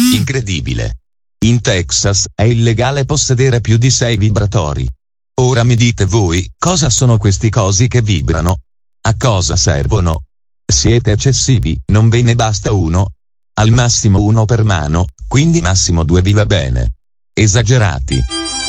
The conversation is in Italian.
Incredibile. In Texas è illegale possedere più di 6 vibratori. Ora mi dite voi, cosa sono questi cosi che vibrano? A cosa servono? Siete eccessivi, non ve ne basta uno? Al massimo uno per mano, quindi massimo 2 vi va bene. Esagerati.